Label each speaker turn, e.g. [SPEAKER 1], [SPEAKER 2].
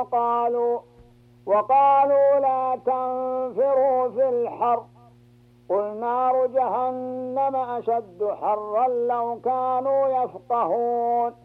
[SPEAKER 1] وقالوا لا تنفروا في الحر قل نار جهنم أشد حرا لو كانوا يفقهون